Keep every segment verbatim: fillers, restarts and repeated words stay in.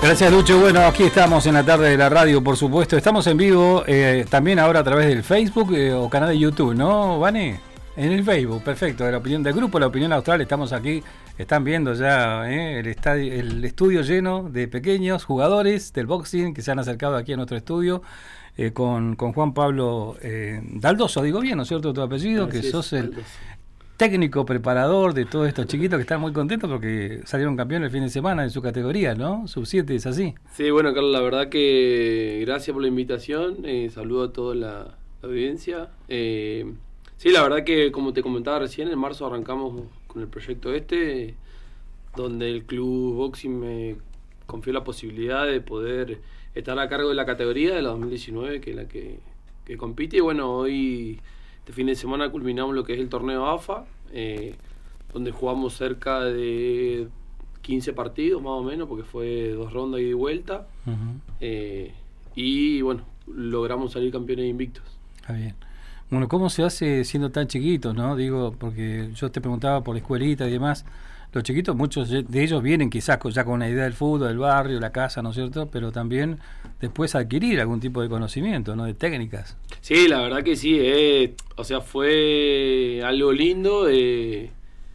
Gracias, Lucho. Bueno, aquí estamos en la tarde de la radio, por supuesto. Estamos en vivo eh, también ahora a través del Facebook eh, o canal de YouTube, ¿no, Vane? En el Facebook, perfecto. De la opinión del grupo La Opinión Austral, estamos aquí. Están viendo ya eh, el, estadio, el estudio lleno de pequeños jugadores del boxing que se han acercado aquí a nuestro estudio eh, con, con Juan Pablo eh, Daldoso, digo bien, ¿no es cierto? Tu apellido, Así que sos el Daldoso. Técnico preparador de todos estos chiquitos que están muy contentos porque salieron campeones el fin de semana en su categoría, ¿no? Sub siete, ¿es así? Sí, bueno, Carlos, la verdad que gracias por la invitación, eh, saludo a toda la, la audiencia. Eh, sí, la verdad que como te comentaba recién, en marzo arrancamos con el proyecto este, donde el Club Boxing me confió la posibilidad de poder estar a cargo de la categoría de la dos mil diecinueve, que es la que, que compite, y bueno, hoy... Este fin de semana culminamos lo que es el torneo A F A, eh, donde jugamos cerca de quince partidos más o menos, porque fue dos rondas ida y vuelta. Uh-huh. eh, y bueno, logramos salir campeones invictos. Está bien. Bueno, ¿cómo se hace siendo tan chiquitos, no? Digo, porque yo te preguntaba por escuelita y demás. Los chiquitos, muchos de ellos vienen quizás ya con una idea del fútbol, del barrio, la casa, ¿no es cierto? Pero también después adquirir algún tipo de conocimiento, ¿no? De técnicas. Sí, la verdad que sí. Eh, o sea, fue algo lindo. Eh,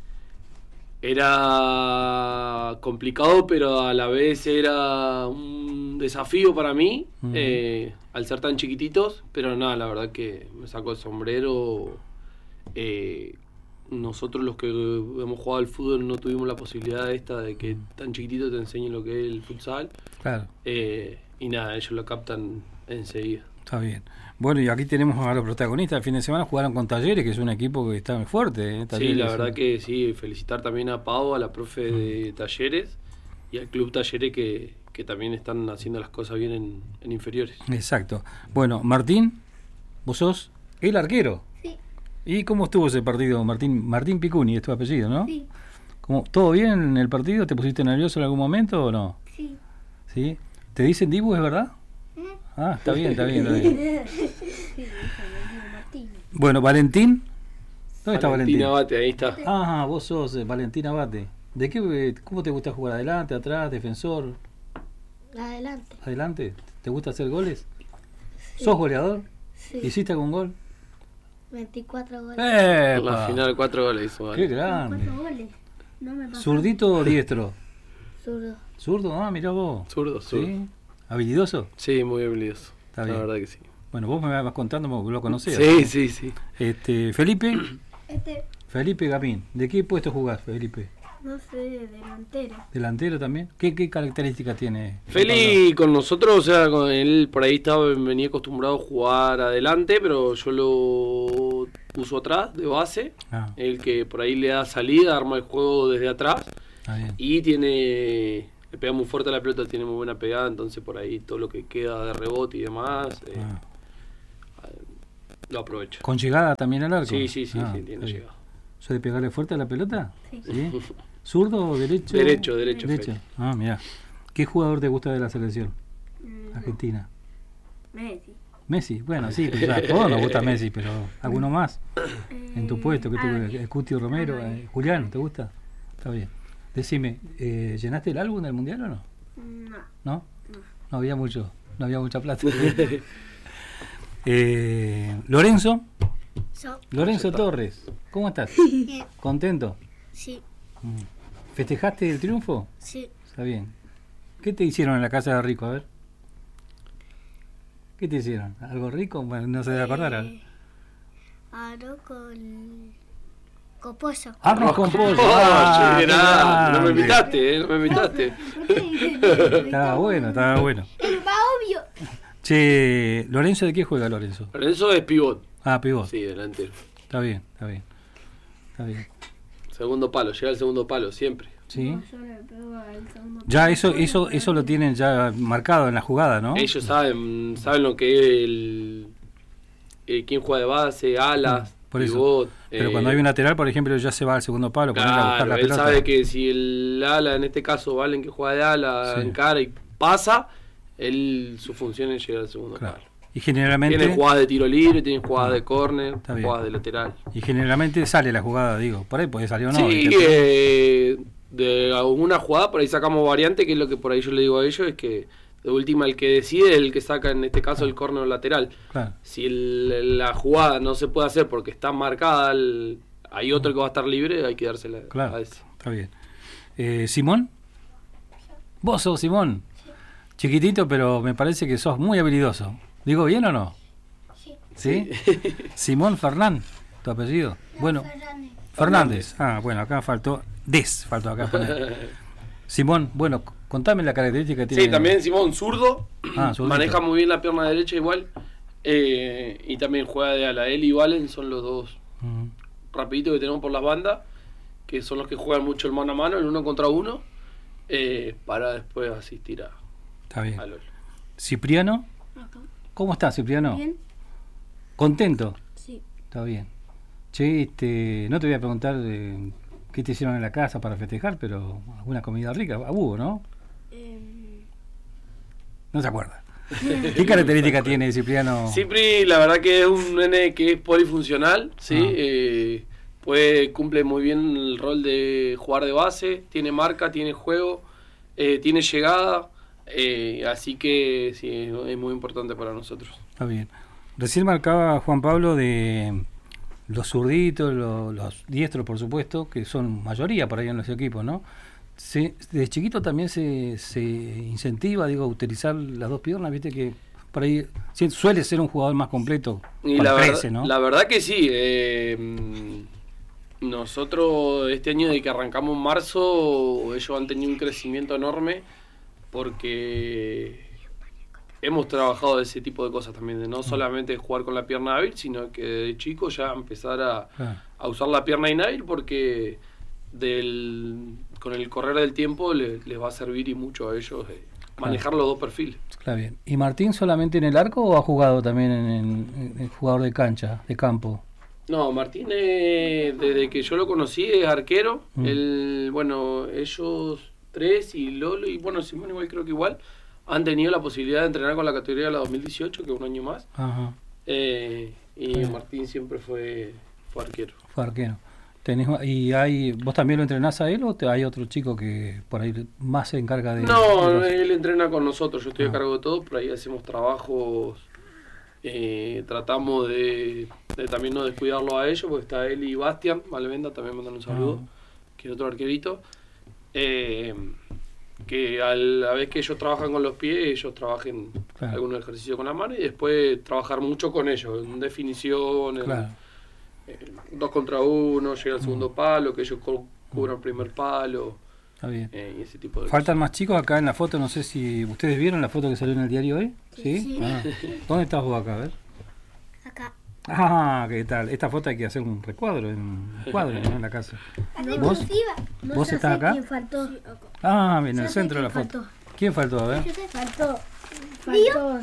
era complicado, pero a la vez era un desafío para mí, uh-huh. eh, al ser tan chiquititos. Pero nada, la verdad que me sacó el sombrero. Eh, Nosotros los que hemos jugado al fútbol no tuvimos la posibilidad esta de que tan chiquitito te enseñen lo que es el futsal. Claro. Eh, y nada, ellos lo captan enseguida. Está bien. Bueno, y aquí tenemos a los protagonistas. El fin de semana jugaron con Talleres, que es un equipo que está muy fuerte. ¿eh? Sí, la verdad que sí. Felicitar también a Pau, a la profe de Talleres y al Club Talleres que, que también están haciendo las cosas bien en, en inferiores. Exacto. Bueno, Martín, vos sos el arquero. ¿Y cómo estuvo ese partido, Martín? Martín Picuni es tu apellido, ¿no? Sí. ¿Cómo, ¿Todo bien en el partido? ¿Te pusiste nervioso en algún momento o no? Sí. ¿Sí? ¿Te dicen Dibu, es verdad? ¿Eh? Ah, está bien, está bien, está bien. Sí, bueno, Valentín. ¿Dónde está Valentín? Valentín Abate, ahí está. Ah, vos sos eh, Valentín Abate. ¿De qué, cómo te gusta jugar? ¿Adelante, atrás, defensor? Adelante. ¿Adelante? ¿Te gusta hacer goles? Sí. ¿Sos goleador? Sí. ¿Hiciste algún gol? veinticuatro goles. En la final cuatro goles hizo. Vale. Qué grande. cuatro goles. No me ¿Zurdito o diestro? Zurdo. ¿Zurdo? Ah, mirá vos. Zurdo, zurdo. ¿Sí? ¿Habilidoso? Sí, muy habilidoso. Está la bien. verdad que sí. Bueno, vos me vas contando porque lo conocés. Sí, sí, sí. Este, Felipe. Este. Felipe Gamín. ¿De qué puesto jugás, Felipe? No sé, delantero. ¿Delantero también? ¿Qué, qué características tiene? Feli con nosotros, o sea, con él por ahí estaba, venía acostumbrado a jugar adelante, pero yo lo uso atrás, de base. Ah. El que por ahí le da salida, arma el juego desde atrás. Ah, bien. Y tiene, le pega muy fuerte a la pelota, tiene muy buena pegada, entonces por ahí todo lo que queda de rebote y demás, eh, ah. lo aprovecho. ¿Con llegada también al arco? Sí, sí, sí, ah, sí tiene llegada. ¿Soy de pegarle fuerte a la pelota? Sí. ¿Sí? ¿Zurdo o derecho? Derecho, derecho. Derecho. Ah, mira. ¿Qué jugador te gusta de la selección mm, argentina? Messi. Messi, bueno, sí, pues a todos nos gusta Messi, pero ¿alguno más? Eh, en tu puesto, que tú, Cuti Romero, eh, Julián, ¿te gusta? Está bien. Decime, eh, ¿llenaste el álbum del mundial o no? No. ¿No? No, no había mucho, no había mucha plata. eh, Lorenzo. So. Lorenzo Torres, ¿cómo estás? Bien. ¿Contento? Sí. ¿Festejaste el triunfo? Sí. Está bien. ¿Qué te hicieron en la casa de Rico? A ver. ¿Qué te hicieron? ¿Algo rico? Bueno, no se debe acordar. Eh, arroz con... con pollo. Arroz con pollo. Ah, ah, no me invitaste, eh, no me invitaste. Estaba bueno, estaba bueno. Va obvio. Che, ¿Lorenzo de qué juega Lorenzo? Lorenzo es pivot. Ah, pivot. Sí, delantero. Está bien, está bien. Está bien. Segundo palo, llega al segundo palo siempre. Sí. No, yo le pego al segundo ya palo. eso, eso, eso lo tienen ya marcado en la jugada, ¿no? Ellos saben, saben lo que es el, el quién juega de base, alas, por eso. pivot. Pero eh, cuando hay un lateral, por ejemplo, ya se va al segundo palo, claro, poner a buscar la él pelota. sabe que si el ala, en este caso Valen que juega de ala, sí. encara y pasa, él su función es llegar al segundo claro. palo. Y generalmente tiene jugadas de tiro libre, tiene jugadas ah, de córner, jugadas de lateral. Y generalmente sale la jugada, digo, por ahí puede salir o no. Sí, eh, de alguna jugada por ahí sacamos variante, que es lo que por ahí yo le digo a ellos, es que de última el que decide es el que saca, en este caso, el córner lateral. Claro. Si el, la jugada no se puede hacer porque está marcada, el, hay otro que va a estar libre, hay que dársela claro, a ese. Está bien. Eh, ¿Simón? ¿Vos sos Simón? Sí. Chiquitito, pero me parece que sos muy habilidoso. ¿Digo bien o no? Sí. ¿Sí? Simón Fernán, tu apellido. No, bueno, Fernández. Fernández. Ah, bueno, acá faltó Des, faltó acá poner. Simón, bueno, contame la característica que tiene. Sí, también Simón, zurdo, ah, maneja muy bien la pierna derecha igual, eh, y también juega de ala. Él y Valen son los dos uh-huh. rapiditos que tenemos por las bandas, que son los que juegan mucho el mano a mano, el uno contra uno, eh, para después asistir a, Está bien. a LOL. Cipriano, ¿cómo estás, Cipriano? Bien. ¿Contento? Sí. Está bien. Che, este, no te voy a preguntar eh, qué te hicieron en la casa para festejar, pero alguna comida rica, hubo, ¿no? Eh... No se acuerda. ¿Qué característica tiene Cipriano? Cipri, la verdad que es un nene que es polifuncional, ¿sí? Ah. Eh, pues cumple muy bien el rol de jugar de base, tiene marca, tiene juego, eh, tiene llegada, eh, así que sí, es muy importante para nosotros. Está bien. Recién marcaba Juan Pablo de los zurditos, los, los diestros, por supuesto, que son mayoría por ahí en los equipos, ¿no? Se, desde chiquito también se, se incentiva, digo, a utilizar las dos piernas, viste que por ahí suele ser un jugador más completo. Y la, crece, verdad, ¿no? La verdad que sí. Eh, nosotros este año de que arrancamos en marzo, ellos han tenido un crecimiento enorme porque hemos trabajado de ese tipo de cosas también, de no solamente jugar con la pierna hábil, sino que de chico ya empezar a, ah. a usar la pierna inhábil porque del, con el correr del tiempo les, les va a servir y mucho a ellos eh, manejar claro. los dos perfiles. Claro, bien. ¿Y Martín solamente en el arco o ha jugado también en, en, en jugador de cancha, de campo? No, Martín eh, desde que yo lo conocí es arquero. Mm. El, bueno, ellos tres y Lolo y bueno, Simón igual creo que igual han tenido la posibilidad de entrenar con la categoría de la dos mil dieciocho, que es un año más. Ajá. Eh, y sí. Martín siempre fue, fue arquero. Fue arquero. ¿Tenés, y hay, vos también lo entrenás a él o te, hay otro chico que por ahí más se encarga de...? No, de los... él entrena con nosotros, yo estoy ah. a cargo de todo, por ahí hacemos trabajos, eh, tratamos de, de también no descuidarlo a ellos, porque está él y Bastian Malvenda, también mandan un saludo, ah. que es otro arquerito. Eh, que a la vez que ellos trabajan con los pies, ellos trabajen claro. algunos ejercicios con la mano y después trabajar mucho con ellos, en definición, en, claro. en dos contra uno, llega al segundo mm. palo, que ellos cubran el primer palo. Está bien. Eh, y ese tipo de Faltan cosas. Más chicos acá en la foto, no sé si ustedes vieron la foto que salió en el diario hoy. ¿Sí? ¿Sí? Ah. ¿Dónde estás vos acá? A ver. Acá. Ah, ¿qué tal? Esta foto hay que hacer un recuadro, un cuadro, ¿no? En la casa. ¿Vos, no ¿vos estás acá? ¿Quién faltó? Ah, bien, en el centro de la foto. Faltó. ¿Quién faltó? A ver. Faltó. Faltó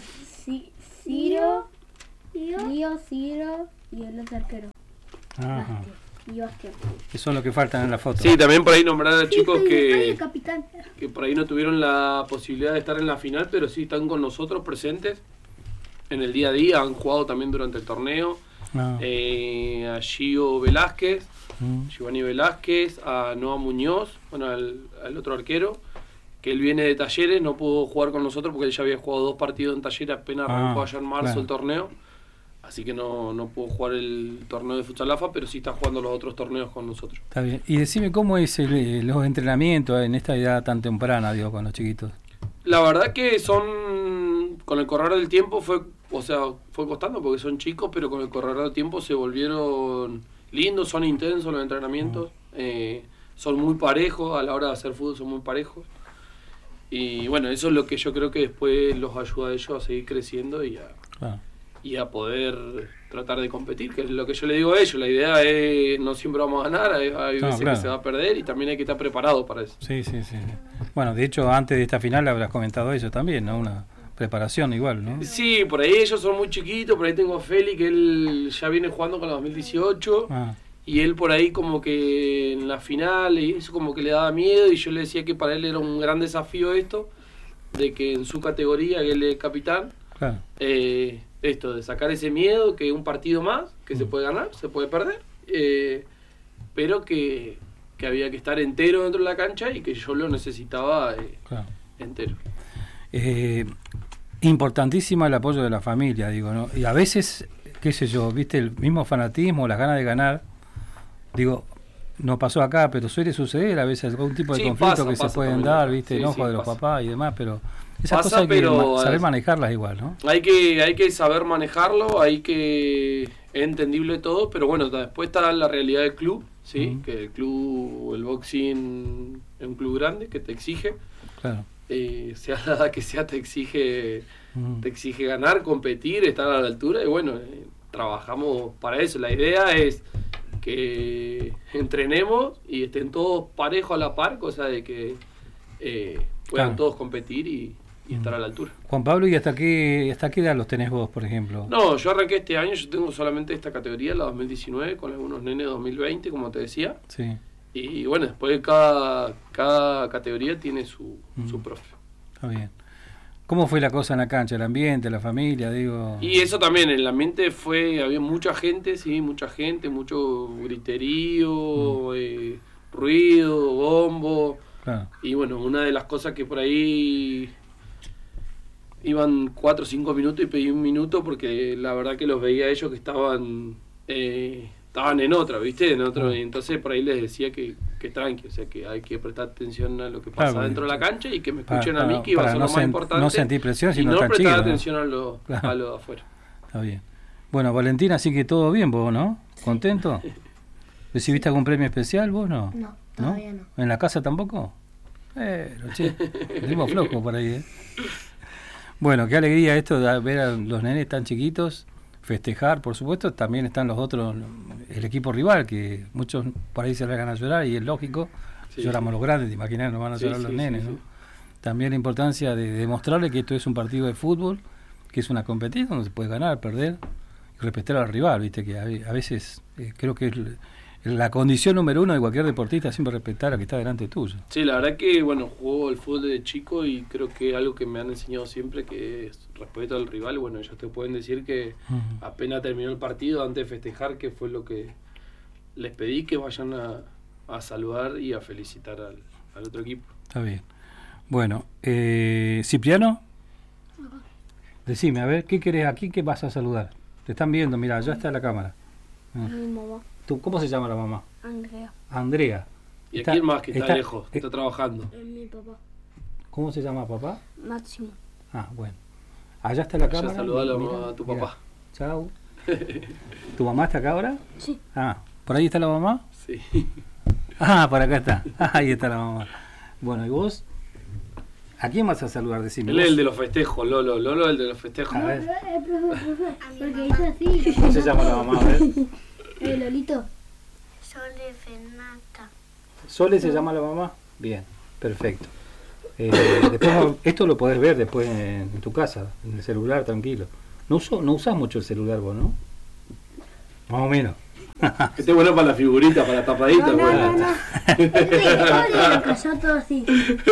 Ciro, Lío, Ciro y el otro arquero. Ajá. Y Oscar. Que son los que faltan en la foto. Sí, también por ahí nombrar a chicos sí, que, capitán. que por ahí no tuvieron la posibilidad de estar en la final, pero sí están con nosotros presentes en el día a día, han jugado también durante el torneo. No. Eh, a Gio Velázquez, mm. Giovanni Velázquez, a Noah Muñoz, bueno, al, al otro arquero, que él viene de Talleres, no pudo jugar con nosotros porque él ya había jugado dos partidos en Talleres, apenas ah, arrancó allá en marzo claro. el torneo, así que no, no pudo jugar el torneo de Futsal AFA, pero sí está jugando los otros torneos con nosotros. Está bien. Y decime cómo es el, los entrenamientos en esta edad tan temprana, digo, con los chiquitos. La verdad que son, con el correr del tiempo fue, o sea, fue costando porque son chicos, pero con el correr del tiempo se volvieron lindos, son intensos los entrenamientos, uh-huh. eh, son muy parejos, a la hora de hacer fútbol son muy parejos. Y bueno, eso es lo que yo creo que después los ayuda a ellos a seguir creciendo y a, claro. y a poder tratar de competir, que es lo que yo le digo a ellos. La idea es, no siempre vamos a ganar, hay, hay no, veces claro. que se va a perder y también hay que estar preparado para eso. Sí, sí, sí. Bueno, de hecho, antes de esta final habrás comentado eso también, ¿no? Una preparación igual, ¿no? Sí, por ahí ellos son muy chiquitos, por ahí tengo a Feli, que él ya viene jugando con la dos mil dieciocho, ah. y él por ahí como que en la final, y eso como que le daba miedo, y yo le decía que para él era un gran desafío esto, de que en su categoría, que él es capitán, claro. eh, esto, de sacar ese miedo, que un partido más, que mm. se puede ganar, se puede perder, eh, pero que, que que había que estar entero dentro de la cancha y que yo lo necesitaba eh, Claro. entero. Eh, importantísimo el apoyo de la familia, digo, ¿no? Y a veces, qué sé yo, viste, el mismo fanatismo, las ganas de ganar, digo, no pasó acá, pero suele suceder a veces algún tipo de Sí, conflicto pasa, que se pasa pueden también. dar, viste, Sí, enojo sí, de los pasa. papás y demás, pero esas Pasa, cosas hay que pero, ma- saber eh, manejarlas igual, ¿no? Hay que, hay que saber manejarlo, hay que... Es entendible todo, pero bueno, después está la realidad del club, ¿sí? Ujú. Que el club, el boxing es un club grande que te exige, Claro. eh, sea la edad que sea, te exige, Ujú. te exige ganar, competir, estar a la altura y bueno, eh, trabajamos para eso. La idea es que entrenemos y estén todos parejos a la par, cosa de que eh, puedan Claro. todos competir y, y estar a la altura. Juan Pablo, ¿y hasta qué, hasta qué edad los tenés vos, por ejemplo? No, yo arranqué este año, yo tengo solamente esta categoría, la dos mil diecinueve, con algunos nenes dos mil veinte, como te decía. Sí. Y bueno, después cada, cada categoría tiene su, Mm. su profe. Está bien. ¿Cómo fue la cosa en la cancha? ¿El ambiente, la familia, digo? Y eso también, el ambiente fue, había mucha gente, sí, mucha gente, mucho griterío, Mm. eh, ruido, bombo. Claro. Y bueno, una de las cosas que por ahí iban cuatro o cinco minutos y pedí un minuto porque la verdad que los veía a ellos que estaban eh, estaban en otra, ¿viste? En otro, y entonces por ahí les decía que, que tranqui, o sea que hay que prestar atención a lo que pasa Claro, dentro de la cancha y que me para- escuchen a para- mí, que iba a para ser no lo más sen- importante. no sentir presión, y sino no estar prestar chido, ¿no? atención a lo, Claro. a lo de afuera. Está bien. Bueno, Valentina, así que todo bien vos, ¿no? ¿Contento? ¿Recibiste algún premio especial vos, no? No, todavía no. ¿En la casa tampoco? Pero, che, dimos flojo por ahí, ¿eh? Bueno, qué alegría esto de ver a los nenes tan chiquitos, festejar, por supuesto, también están los otros, el equipo rival, que muchos por ahí se largan a llorar y es lógico, Sí, lloramos sí. los grandes, te imaginas, no van a Sí, llorar sí, los sí, nenes, sí. ¿no? También la importancia de demostrarle que esto es un partido de fútbol, que es una competición donde se puede ganar, perder, y respetar al rival, viste, que a, a veces eh, creo que es l- la condición número uno de cualquier deportista, siempre respetar a que está delante tuyo. Sí, la verdad que, bueno, juego el fútbol desde chico y creo que algo que me han enseñado siempre que es respeto al rival. Bueno, ellos te pueden decir que Ujú. apenas terminó el partido, antes de festejar, que fue lo que les pedí, que vayan a, a saludar y a felicitar al, al otro equipo. Está bien. Bueno, eh, Cipriano, decime, a ver, ¿qué querés aquí? ¿Qué vas a saludar? Te están viendo, mira, ya está la cámara. Ah. Mi mamá, ¿Tú, ¿Cómo se llama la mamá? Andrea, Andrea. ¿Y Está- a quién más que está, está- lejos, que está trabajando? es mi papá, ¿Cómo se llama papá? Máximo. Ah, bueno. Allá está la Ya cámara. saludalo mira, a tu mira. papá. Chao. ¿Tu mamá está acá ahora? Sí. Ah, ¿por ahí está la mamá? Sí. Ah, por acá está. Ahí está la mamá. Bueno, ¿y vos? ¿A quién vas a saludar? Decime. Él es vos. el de los festejos, Lolo. Lolo es el de los festejos. A ver. Eh, profe, profe, porque hizo así. ¿Cómo se llama la mamá? A ver. Eh, Lolito. Sole Fernata. ¿Sole se llama la mamá? Bien, perfecto. Eh, después, esto lo podés ver después en, en tu casa, en el celular, tranquilo. No, uso, no usás mucho el celular vos, ¿no? Más o menos. Este es bueno para la figurita, para la tapadita. No, no, bueno. no, no. Este lo cayó todo así.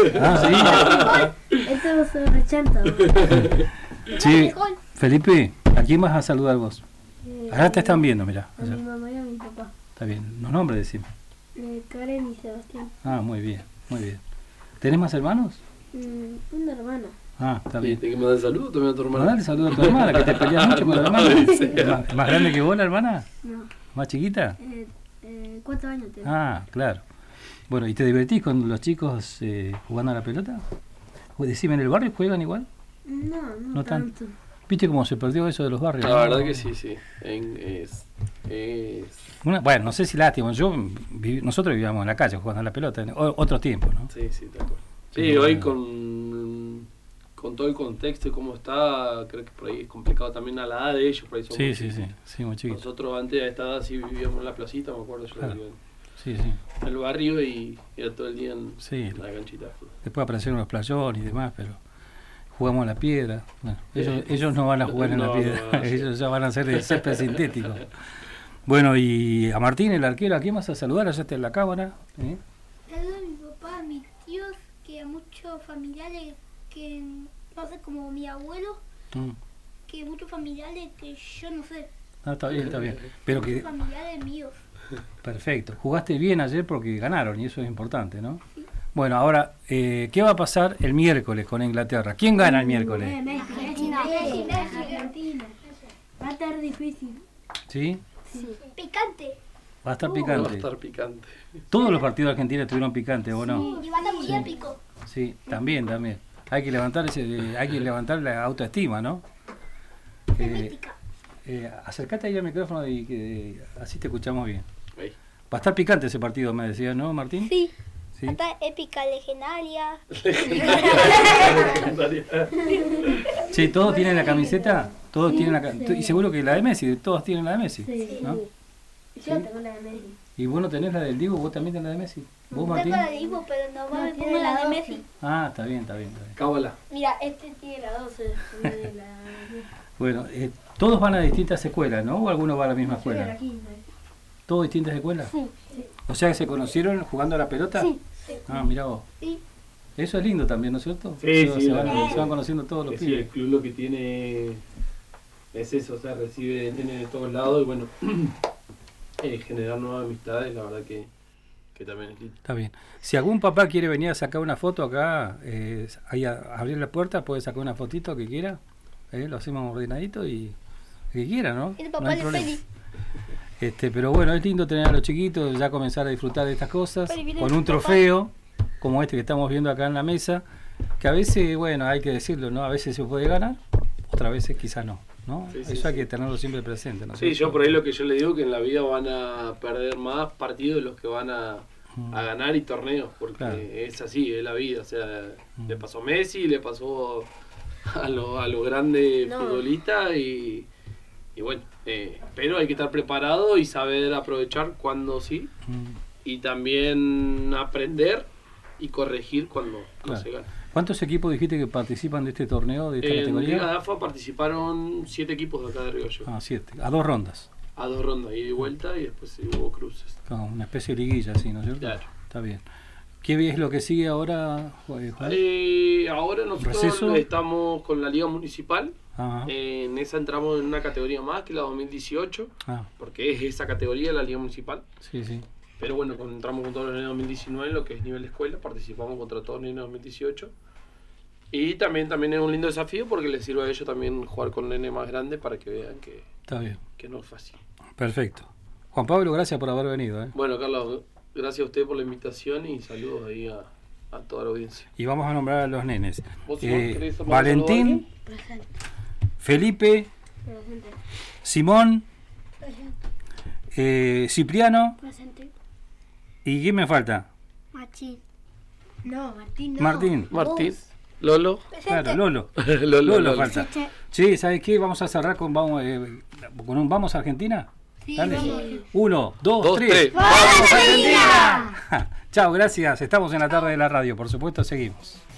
Ah, Esto es un rechanta. sí. Sí, Felipe, ¿a quién vas a saludar vos? Eh, Ahora te están viendo, mirá. A allá. mi mamá y a mi papá. Está bien. Los nombres decime. Eh, Karen y Sebastián. Ah, muy bien, muy bien. ¿Tenés más hermanos? Mm, un hermano. Ah, está ¿Y bien. te que mandar saludo también a tu hermano? Mandale saludo a tu hermana, que te peleas mucho con la hermana. No, sí. ¿Es más, es más grande que vos la hermana? No. ¿Más chiquita? Eh, eh, cuatro años tengo. Ah, claro. Bueno, ¿y te divertís con los chicos eh, jugando a la pelota? O decime, ¿en el barrio juegan igual? No, no, No tanto. tanto. ¿Viste cómo se perdió eso de los barrios? La no? verdad que sí, sí. En- es, es- Una- bueno, no sé si lástima. Yo, viví- nosotros vivíamos en la calle jugando a la pelota, en o- otros tiempos, ¿no? Sí, sí, tal cual. Sí, Pero hoy bueno. con, con todo el contexto y cómo está, creo que por ahí es complicado también a la edad de ellos. Por ahí son Sí, muy sí, sí, chiquitos. sí, muy chiquito. Nosotros antes a esta edad sí vivíamos en la placita, me acuerdo yo, Claro. vivía Sí, sí, en el barrio y era todo el día en sí. la canchita de fútbol. Después aparecieron los playones y demás, pero jugamos a la piedra. Bueno, ellos, ellos no van a jugar en la No, piedra, no, no, sí. ellos ya van a hacer el césped sintético. Bueno, y a Martín, el arquero, ¿a quién vas a saludar? Allá está en la cámara. ¿eh? Saludo a mi papá, a mis tíos, que a muchos familiares que no sé, como mi abuelo, Mm. que muchos familiares que yo no sé, Ah, está bien, está bien. Pero que familiares míos. Perfecto. Jugaste bien ayer porque ganaron y eso es importante, ¿no? Bueno, ahora, eh, ¿qué va a pasar el miércoles con Inglaterra? ¿Quién gana el miércoles? Eh, México, Argentina, México, Argentina. Va a estar difícil. ¿Sí? Sí. Picante. Va a estar Va a picante. estar picante. Todos los partidos de Argentina estuvieron picantes, ¿o no? Y va a estar muy épico. Sí, también, también. Hay que levantar ese, eh, hay que levantar la autoestima, ¿no? Eh, Mítica. eh, acercate ahí al micrófono y que así te escuchamos bien. Ahí. Va a estar picante ese partido, me decías, ¿no, Martín? Sí. Sí. Va a estar épica, legendaria. Sí, todos tienen la camiseta, todos tienen la camiseta, y seguro que la de Messi, todos tienen la de Messi, Sí. ¿no? Yo tengo la de Messi. Y vos no tenés la del Dibu, vos también tenés la de Messi. ¿Vos, Martín? Tengo la de Ivo, pero no, No, me tiene pongo la la de doce. Messi. Ah, está bien, está bien, está bien. Cábala. Mira, este tiene la doce. tiene la... Bueno, eh, todos van a distintas escuelas, ¿no? ¿O alguno va a la misma Yo de la escuela? quinta. ¿Todos distintas escuelas? Sí. O sea que se conocieron jugando a la pelota. Sí. Ah, mirá vos. Sí. Eso es lindo también, ¿no es cierto? Sí, se, sí, se van, la- se van conociendo todos los Sí, el pibes. club lo que tiene es eso, o sea, recibe, tiene de todos lados y bueno, eh, generar nuevas amistades, la verdad que, que también es lindo. Está bien. Si algún papá quiere venir a sacar una foto acá, eh, ahí a, abrir la puerta, puede sacar una fotito que quiera. Eh, lo hacemos ordenadito y el que quiera, ¿no? Y el No papá hay de problema. Feli. Este, pero bueno, es lindo tener a los chiquitos, ya comenzar a disfrutar de estas cosas, Pero viene con tu un papá. trofeo como este que estamos viendo acá en la mesa, que a veces, bueno, hay que decirlo, ¿no? A veces se puede ganar, otras veces quizás no, ¿no? Sí, sí, Eso hay sí. que tenerlo siempre presente, ¿no? es Sí, cierto? yo por ahí lo que yo le digo que en la vida van a perder más partidos de los que van a, Mm. a ganar y torneos, porque Claro. es así, es la vida, o sea, Mm. le pasó a Messi, le pasó a los a los grandes No. futbolistas y, y bueno, eh, pero hay que estar preparado y saber aprovechar cuando sí Mm. y también aprender y corregir cuando no Claro. se gana. ¿Cuántos equipos dijiste que participan de este torneo, de esta En Liga categoría? de A F A participaron siete equipos de acá de Río Gallegos, Ah, siete, a dos rondas. a dos rondas, ida y vuelta y después hubo cruces. Como una especie de liguilla, así, ¿no es cierto? Claro. Está bien. ¿Qué es lo que sigue ahora, Juan? Eh, ahora nosotros ¿Receso? estamos con la Liga Municipal. Ajá. Eh, en esa entramos en una categoría más que la dos mil dieciocho, Ah, porque es esa categoría la Liga Municipal. sí, sí. Pero bueno, cuando entramos con todos los nenes dos mil diecinueve, en lo que es nivel escuela, participamos contra todos los nenes dos mil dieciocho. Y también, también es un lindo desafío porque les sirve a ellos también jugar con nenes más grandes para que vean que, Está bien. que no es fácil. Perfecto. Juan Pablo, gracias por haber venido, ¿eh? Bueno, Carlos, gracias a usted por la invitación y saludos ahí a, a toda la audiencia. Y vamos a nombrar a los nenes. ¿Vos, Simón, Eh, querés mandar un saludo a Valentín, Presente. Felipe, Presente. Simón, eh, Cipriano, Presente. ¿y quién me falta? Martín. No, Martín no. Martín. Martín, Lolo. Claro, Lolo. Lolo, Lolo Lolo. falta. Che, che. Sí, ¿sabes qué? Vamos a cerrar con, vamos, eh, con un Vamos a Argentina. Sí, Dale. vamos. Uno, dos, Dos, tres. tres. ¡Vamos Argentina! Chao, gracias. Estamos en la tarde de la radio. Por supuesto, seguimos.